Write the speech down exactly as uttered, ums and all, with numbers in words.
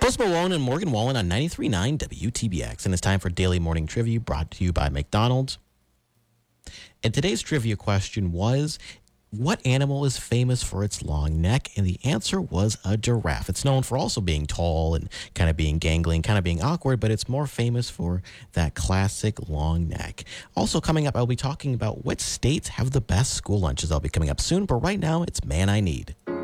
Post Malone and Morgan Wallen on ninety-three point nine W T B X. And it's time for Daily Morning Trivia brought to you by McDonald's. And today's trivia question was, what animal is famous for its long neck? And the answer was a giraffe. It's known for also being tall and kind of being gangly, kind of being awkward, but it's more famous for that classic long neck. Also coming up, I'll be talking about what states have the best school lunches. I'll be coming up soon, but right now it's Man I Need.